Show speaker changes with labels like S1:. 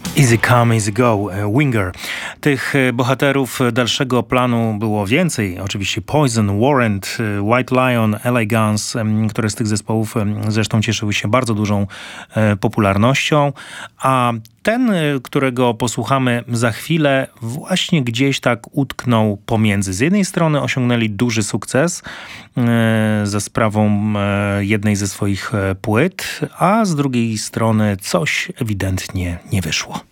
S1: Easy Come, Easy Go, Winger. Tych bohaterów dalszego planu było więcej. Oczywiście Poison, Warrant, White Lion, LA Guns, które z tych zespołów zresztą cieszyły się bardzo dużą popularnością. A ten, którego posłuchamy za chwilę, właśnie gdzieś tak utknął pomiędzy. Z jednej strony osiągnęli duży sukces za sprawą jednej ze swoich płyt, a z drugiej strony coś ewidentnie nie wyszło.